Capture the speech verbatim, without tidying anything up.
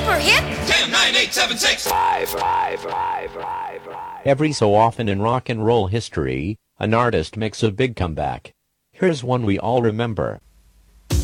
super hit? ten, nine, eight, seven, six. Five, five, five, five, five. Every so often in rock and roll history, an artist makes a big comeback. Here's one we all remember.